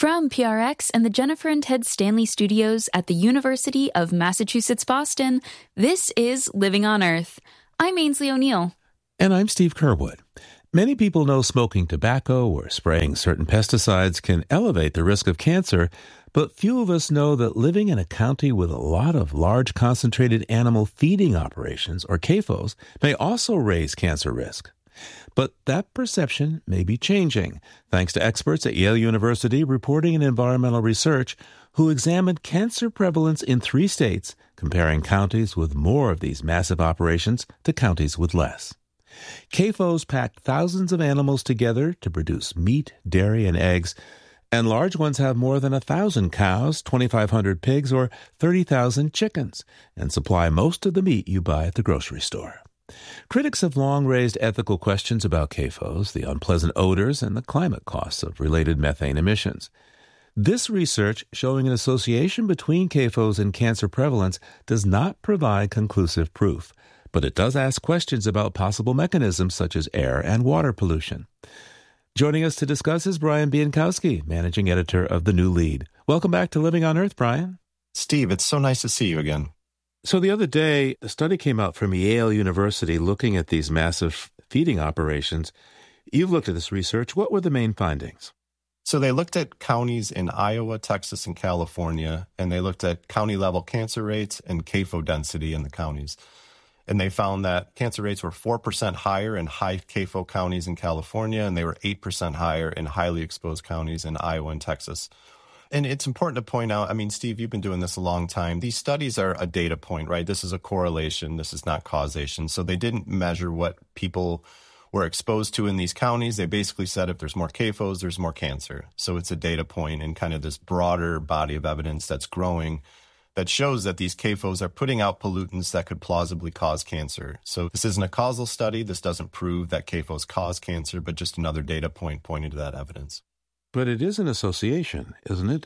From PRX and the Jennifer and Ted Stanley Studios at the University of Massachusetts, Boston, this is Living on Earth. I'm Ainsley O'Neill. And I'm Steve Kerwood. Many people know smoking tobacco or spraying certain pesticides can elevate the risk of cancer, but few of us know that living in a county with a lot of large concentrated animal feeding operations, or CAFOs, may also raise cancer risk. But that perception may be changing, thanks to experts at Yale University reporting in environmental research who examined cancer prevalence in 3 states, comparing counties with more of these massive operations to counties with less. CAFOs pack thousands of animals together to produce meat, dairy, and eggs, and large ones have more than 1,000 cows, 2,500 pigs, or 30,000 chickens, and supply most of the meat you buy at the grocery store. Critics have long raised ethical questions about CAFOs, the unpleasant odors, and the climate costs of related methane emissions. This research, showing an association between CAFOs and cancer prevalence, does not provide conclusive proof, but it does ask questions about possible mechanisms such as air and water pollution. Joining us to discuss is Brian Bienkowski, managing editor of The New Lead. Welcome back to Living on Earth, Brian. Steve, it's so nice to see you again. So the other day, a study came out from Yale University looking at these massive feeding operations. You've looked at this research. What were the main findings? So they looked at counties in Iowa, Texas, and California, and they looked at county-level cancer rates and CAFO density in the counties. And they found that cancer rates were 4% higher in high CAFO counties in California, and they were 8% higher in highly exposed counties in Iowa and Texas. And it's important to point out, Steve, you've been doing this a long time. These studies are a data point, right? This is a correlation. This is not causation. So they didn't measure what people were exposed to in these counties. They basically said if there's more CAFOs, there's more cancer. So it's a data point in kind of this broader body of evidence that's growing that shows that these CAFOs are putting out pollutants that could plausibly cause cancer. So this isn't a causal study. This doesn't prove that CAFOs cause cancer, but just another data point pointing to that evidence. But it is an association, isn't it?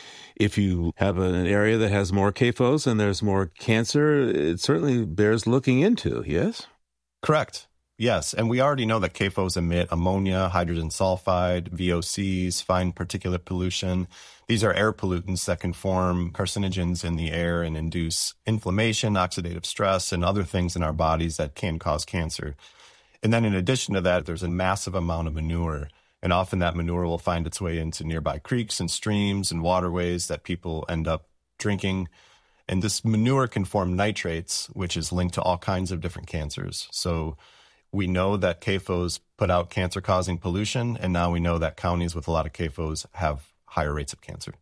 If you have an area that has more CAFOs and there's more cancer, it certainly bears looking into, yes? Correct. Yes. And we already know that CAFOs emit ammonia, hydrogen sulfide, VOCs, fine particulate pollution. These are air pollutants that can form carcinogens in the air and induce inflammation, oxidative stress, and other things in our bodies that can cause cancer. And then in addition to that, there's a massive amount of manure. And often that manure will find its way into nearby creeks and streams and waterways that people end up drinking. And this manure can form nitrates, which is linked to all kinds of different cancers. So we know that CAFOs put out cancer-causing pollution, and now we know that counties with a lot of CAFOs have higher rates of cancer.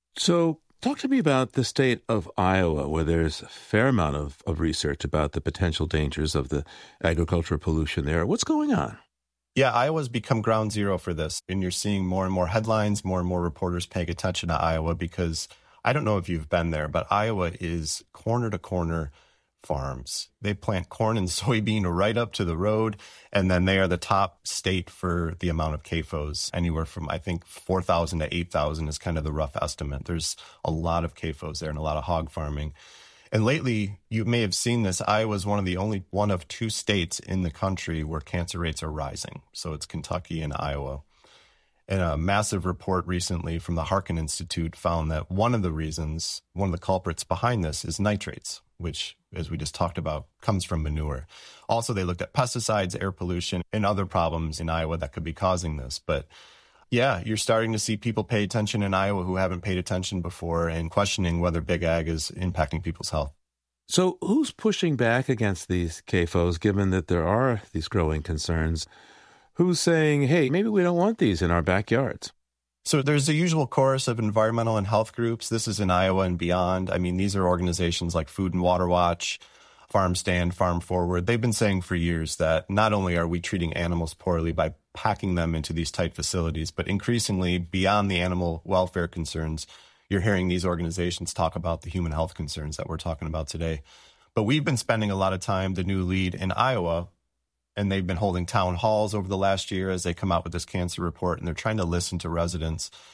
So talk to me about the state of Iowa, where there's a fair amount of research about the potential dangers of the agricultural pollution there. What's going on? Yeah, Iowa's become ground zero for this, and you're seeing more and more headlines, more and more reporters paying attention to Iowa because I don't know if you've been there, but Iowa is corner-to-corner farms. They plant corn and soybean right up to the road, and then they are the top state for the amount of CAFOs. Anywhere from, 4,000 to 8,000 is kind of the rough estimate. There's a lot of CAFOs there and a lot of hog farming. And lately, you may have seen this, Iowa is only one of 2 states in the country where cancer rates are rising. So it's Kentucky and Iowa. And a massive report recently from the Harkin Institute found that one of the culprits behind this is nitrates, which, as we just talked about, comes from manure. Also, they looked at pesticides, air pollution, and other problems in Iowa that could be causing this. But yeah, you're starting to see people pay attention in Iowa who haven't paid attention before and questioning whether big ag is impacting people's health. So who's pushing back against these CAFOs, given that there are these growing concerns? Who's saying, hey, maybe we don't want these in our backyards? So there's the usual chorus of environmental and health groups. This is in Iowa and beyond. These are organizations like Food and Water Watch, Farm Stand, Farm Forward. They've been saying for years that not only are we treating animals poorly by packing them into these tight facilities, but increasingly beyond the animal welfare concerns, you're hearing these organizations talk about the human health concerns that we're talking about today. But we've been spending a lot of time, The New Lead, in Iowa, and they've been holding town halls over the last year as they come out with this cancer report, and they're trying to listen to residents.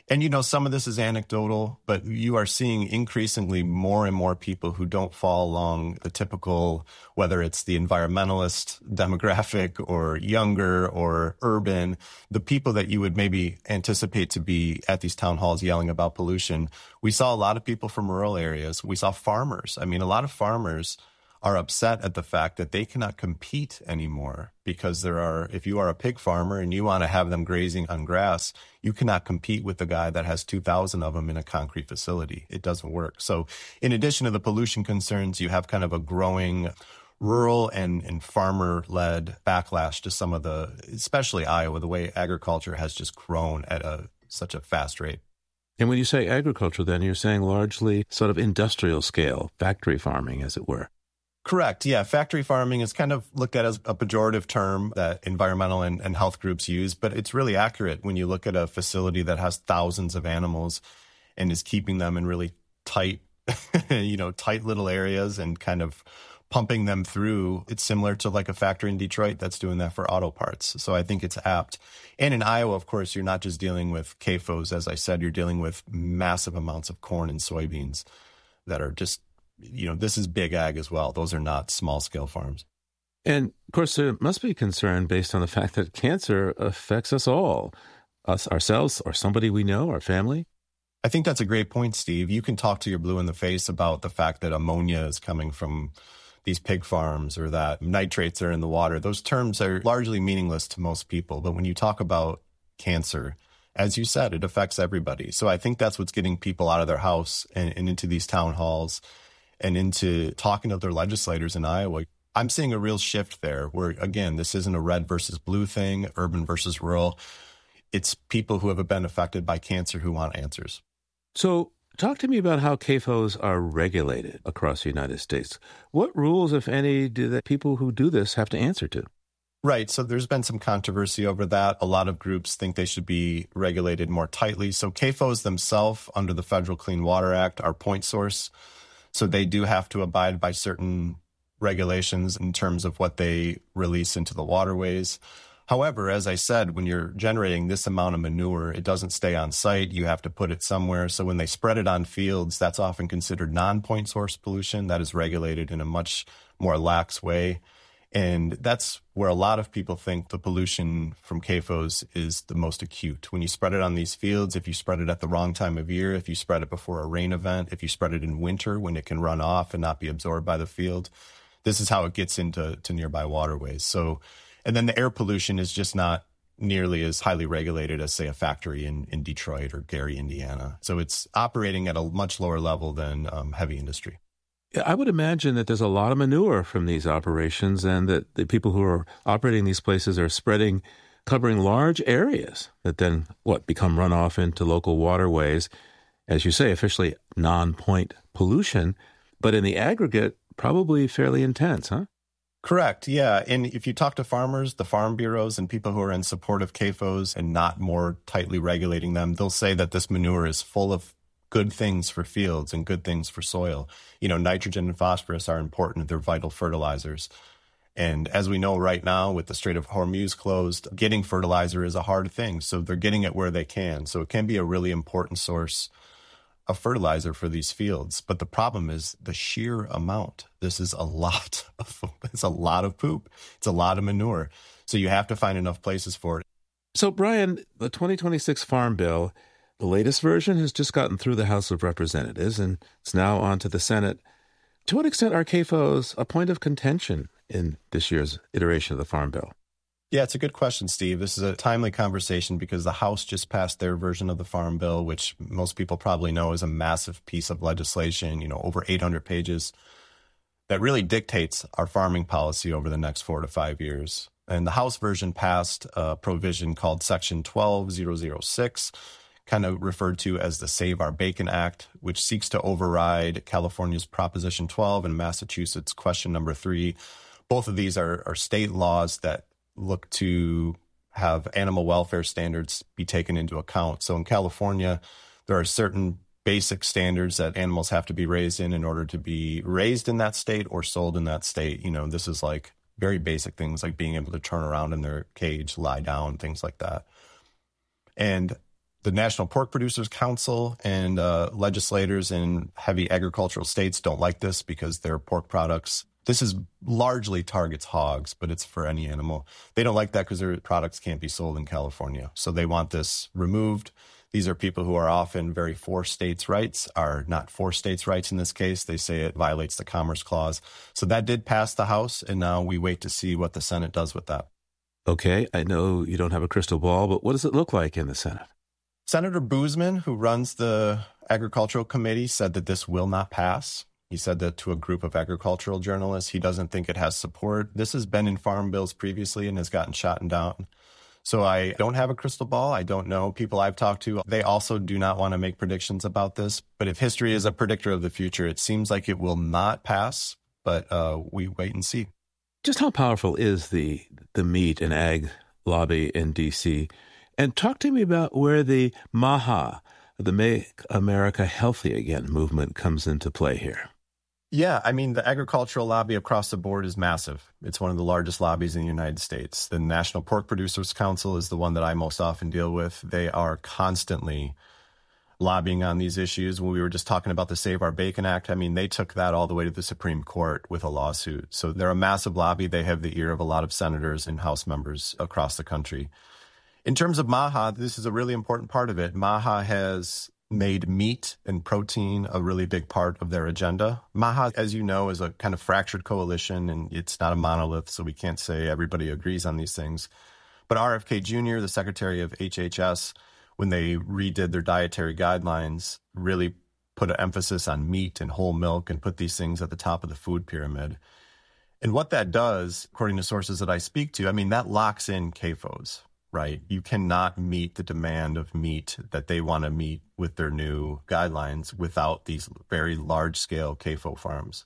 And, some of this is anecdotal, but you are seeing increasingly more and more people who don't fall along the typical, whether it's the environmentalist demographic or younger or urban, the people that you would maybe anticipate to be at these town halls yelling about pollution. We saw a lot of people from rural areas. We saw farmers. I mean, a lot of farmers are upset at the fact that they cannot compete anymore because if you are a pig farmer and you want to have them grazing on grass, you cannot compete with the guy that has 2,000 of them in a concrete facility. It doesn't work. So in addition to the pollution concerns, you have kind of a growing rural and farmer-led backlash to some of especially Iowa, the way agriculture has just grown at such a fast rate. And when you say agriculture, then you're saying largely sort of industrial scale, factory farming, as it were. Correct. Yeah. Factory farming is kind of looked at as a pejorative term that environmental and health groups use, but it's really accurate when you look at a facility that has thousands of animals and is keeping them in really tight, tight little areas and kind of pumping them through. It's similar to like a factory in Detroit that's doing that for auto parts. So I think it's apt. And in Iowa, of course, you're not just dealing with CAFOs. As I said, you're dealing with massive amounts of corn and soybeans that are just, this is big ag as well. Those are not small scale farms. And of course, there must be concern based on the fact that cancer affects us all, us ourselves or somebody we know, our family. I think that's a great point, Steve. You can talk to your blue in the face about the fact that ammonia is coming from these pig farms or that nitrates are in the water. Those terms are largely meaningless to most people. But when you talk about cancer, as you said, it affects everybody. So I think that's what's getting people out of their house and into these town halls and into talking to their legislators in Iowa. I'm seeing a real shift there where, again, this isn't a red versus blue thing, urban versus rural. It's people who have been affected by cancer who want answers. So talk to me about how CAFOs are regulated across the United States. What rules, if any, do the people who do this have to answer to? Right. So there's been some controversy over that. A lot of groups think they should be regulated more tightly. So CAFOs themselves, under the Federal Clean Water Act, are point source. So they do have to abide by certain regulations in terms of what they release into the waterways. However, as I said, when you're generating this amount of manure, it doesn't stay on site. You have to put it somewhere. So when they spread it on fields, that's often considered non-point source pollution. That is regulated in a much more lax way. And that's where a lot of people think the pollution from CAFOs is the most acute. When you spread it on these fields, if you spread it at the wrong time of year, if you spread it before a rain event, if you spread it in winter when it can run off and not be absorbed by the field, this is how it gets into nearby waterways. So, and then the air pollution is just not nearly as highly regulated as, say, a factory in Detroit or Gary, Indiana. So it's operating at a much lower level than heavy industry. I would imagine that there's a lot of manure from these operations and that the people who are operating these places are covering large areas that then, become runoff into local waterways. As you say, officially non-point pollution, but in the aggregate, probably fairly intense, huh? Correct. Yeah. And if you talk to farmers, the farm bureaus, and people who are in support of CAFOs and not more tightly regulating them, they'll say that this manure is full of good things for fields and good things for soil. Nitrogen and phosphorus are important. They're vital fertilizers. And as we know right now, with the Strait of Hormuz closed, getting fertilizer is a hard thing. So they're getting it where they can. So it can be a really important source of fertilizer for these fields. But the problem is the sheer amount. This is it's a lot of poop. It's a lot of manure. So you have to find enough places for it. So Brian, the 2026 Farm Bill, the latest version has just gotten through the House of Representatives, and it's now on to the Senate. To what extent are CAFOs a point of contention in this year's iteration of the Farm Bill? Yeah, it's a good question, Steve. This is a timely conversation because the House just passed their version of the Farm Bill, which most people probably know is a massive piece of legislation, over 800 pages, that really dictates our farming policy over the next 4 to 5 years. And the House version passed a provision called Section 12006, kind of referred to as the Save Our Bacon Act, which seeks to override California's Proposition 12 and Massachusetts Question Number 3. Both of these are state laws that look to have animal welfare standards be taken into account. So in California, there are certain basic standards that animals have to be raised in order to be raised in that state or sold in that state. This is like very basic things like being able to turn around in their cage, lie down, things like that. And The National Pork Producers Council and legislators in heavy agricultural states don't like this because their pork products, this is largely targets hogs, but it's for any animal. They don't like that because their products can't be sold in California. So they want this removed. These are people who are often very for states' rights, are not for states' rights in this case. They say it violates the Commerce Clause. So that did pass the House, and now we wait to see what the Senate does with that. Okay, I know you don't have a crystal ball, but what does it look like in the Senate? Senator Boozman, who runs the Agricultural Committee, said that this will not pass. He said that to a group of agricultural journalists. He doesn't think it has support. This has been in farm bills previously and has gotten shot down. So I don't have a crystal ball. I don't know. People I've talked to, they also do not want to make predictions about this. But if history is a predictor of the future, it seems like it will not pass. But we wait and see. Just how powerful is the meat and ag lobby in D.C.? And talk to me about where the MAHA, the Make America Healthy Again movement, comes into play here. Yeah, I mean, the agricultural lobby across the board is massive. It's one of the largest lobbies in the United States. The National Pork Producers Council is the one that I most often deal with. They are constantly lobbying on these issues. When we were just talking about the Save Our Bacon Act, I mean, they took that all the way to the Supreme Court with a lawsuit. So they're a massive lobby. They have the ear of a lot of senators and House members across the country. In terms of MAHA, this is a really important part of it. MAHA has made meat and protein a really big part of their agenda. MAHA, as you know, is a kind of fractured coalition, and it's not a monolith, so we can't say everybody agrees on these things. But RFK Jr., the Secretary of HHS, when they redid their dietary guidelines, really put an emphasis on meat and whole milk and put these things at the top of the food pyramid. And what that does, according to sources that I speak to, I mean, that locks in CAFOs. Right? You cannot meet the demand of meat that they want to meet with their new guidelines without these very large-scale CAFO farms.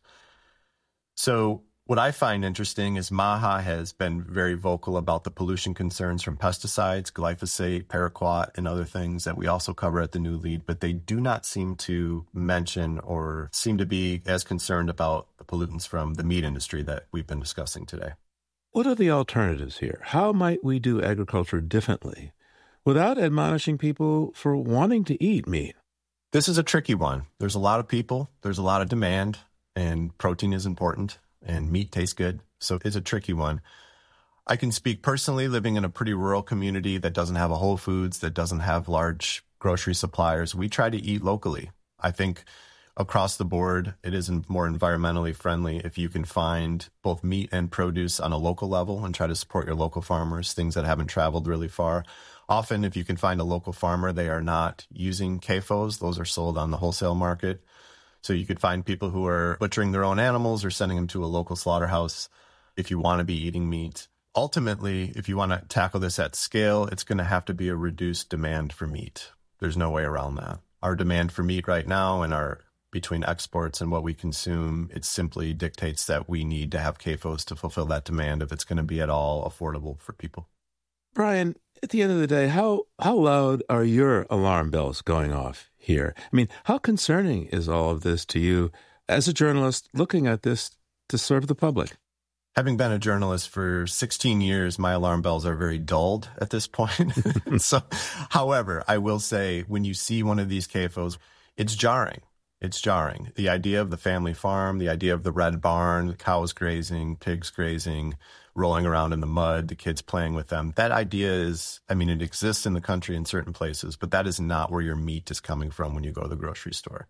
So what I find interesting is MAHA has been very vocal about the pollution concerns from pesticides, glyphosate, paraquat, and other things that we also cover at the New Lead, but they do not seem to mention or seem to be as concerned about the pollutants from the meat industry that we've been discussing today. What are the alternatives here? How might we do agriculture differently without admonishing people for wanting to eat meat? This is a tricky one. There's a lot of people, there's a lot of demand, and protein is important, and meat tastes good. So it's a tricky one. I can speak personally, living in a pretty rural community that doesn't have a Whole Foods, that doesn't have large grocery suppliers. We try to eat locally. I think across the board, it is more environmentally friendly if you can find both meat and produce on a local level and try to support your local farmers, things that haven't traveled really far. Often, if you can find a local farmer, they are not using CAFOs. Those are sold on the wholesale market. So you could find people who are butchering their own animals or sending them to a local slaughterhouse if you want to be eating meat. Ultimately, if you want to tackle this at scale, it's going to have to be a reduced demand for meat. There's no way around that. Our demand for meat right now and our between exports and what we consume, it simply dictates that we need to have CAFOs to fulfill that demand if it's going to be at all affordable for people. Brian, at the end of the day, how loud are your alarm bells going off here? I mean, how concerning is all of this to you as a journalist looking at this to serve the public? Having been a journalist for 16 years, my alarm bells are very dulled at this point. So, however, I will say when you see one of these CAFOs, it's jarring. It's jarring. The idea of the family farm, the idea of the red barn, the cows grazing, pigs grazing, rolling around in the mud, the kids playing with them. That idea is, I mean, it exists in the country in certain places, but that is not where your meat is coming from when you go to the grocery store.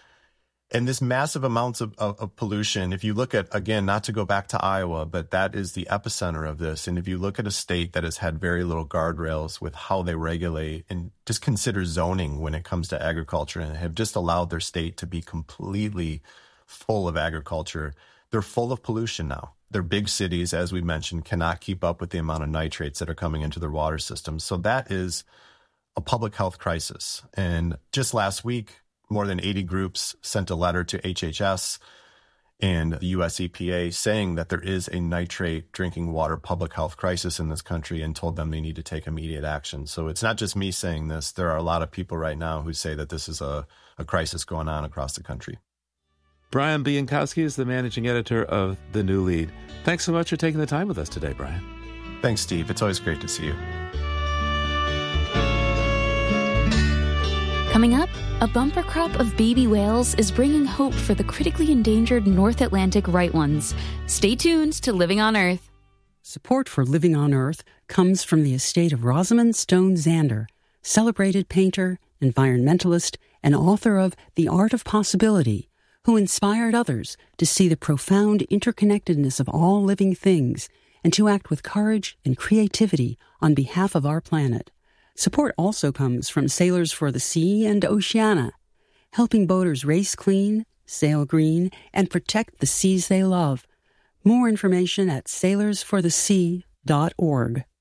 And this massive amounts of pollution, if you look at, again, not to go back to Iowa, but that is the epicenter of this. And if you look at a state that has had very little guardrails with how they regulate and just consider zoning when it comes to agriculture and have just allowed their state to be completely full of agriculture, they're full of pollution now. Their big cities, as we mentioned, cannot keep up with the amount of nitrates that are coming into their water systems. So that is a public health crisis. And just last week, more than 80 groups sent a letter to HHS and the US EPA saying that there is a nitrate drinking water public health crisis in this country and told them they need to take immediate action. So it's not just me saying this. There are a lot of people right now who say that this is a crisis going on across the country. Brian Bienkowski is the managing editor of The New Lead. Thanks so much for taking the time with us today, Brian. Thanks, Steve. It's always great to see you. Coming up, a bumper crop of baby whales is bringing hope for the critically endangered North Atlantic right ones. Stay tuned to Living on Earth. Support for Living on Earth comes from the estate of Rosamund Stone Zander, celebrated painter, environmentalist, and author of The Art of Possibility, who inspired others to see the profound interconnectedness of all living things and to act with courage and creativity on behalf of our planet. Support also comes from Sailors for the Sea and Oceana, helping boaters race clean, sail green, and protect the seas they love. More information at sailorsforthesea.org.